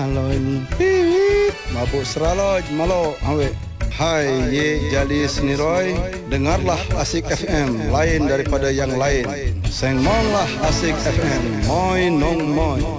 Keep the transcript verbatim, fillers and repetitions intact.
Aloin pip mabuk seraloj malo awe. Hai ye jadi seniroy, dengarlah Asik F M lain daripada yang lain. Sengmonglah Asik F M, moi nong moi.